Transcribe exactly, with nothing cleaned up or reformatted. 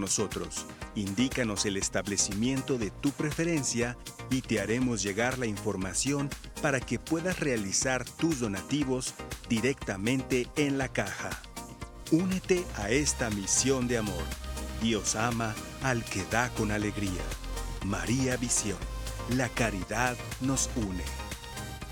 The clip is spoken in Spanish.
nosotros. Indícanos el establecimiento de tu preferencia y te haremos llegar la información para que puedas realizar tus donativos directamente en la caja. Únete a esta misión de amor. Dios ama al que da con alegría. María Visión. La caridad nos une.